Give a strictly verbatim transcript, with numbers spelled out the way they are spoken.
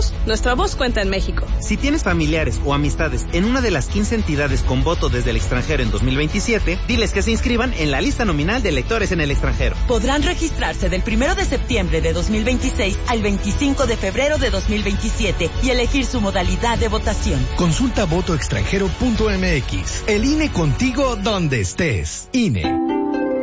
votos, nuestra voz cuenta en México. Si tienes familiares o amistades en una de las quince entidades con voto desde el extranjero en dos mil veintisiete, diles que se inscriban en la lista nominal de electores en el extranjero. Podrán registrarse del primero de septiembre de dos mil veintiséis al veinticinco de febrero de dos mil veintisiete y elegir su modalidad de votación. Consulta voto extranjero punto m x. El I N E contigo donde estés. I N E.